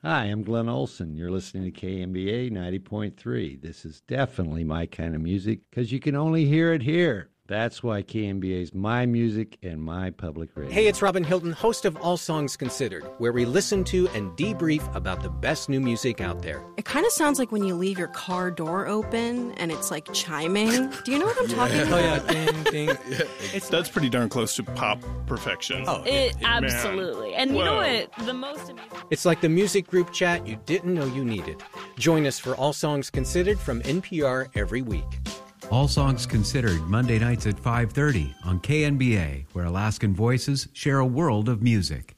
Hi, I'm Glenn Olson. You're listening to KMBA 90.3. This is definitely my kind of music because you can only hear it here. That's why KMBA is my music and my public radio. Hey, it's Robin Hilton, host of All Songs Considered, where we listen to and debrief about the best new music out there. It kind of sounds like when you leave your car door open and it's like chiming. Do you know what I'm talking about? Oh, yeah, ding, ding. That's pretty darn close to pop perfection. Oh, absolutely. Man. And you know Whoa. what? The most amazing... It's like the music group chat you didn't know you needed. Join us for All Songs Considered from NPR every week. All Songs Considered, Monday nights at 5:30 on KNBA, where Alaskan voices share a world of music.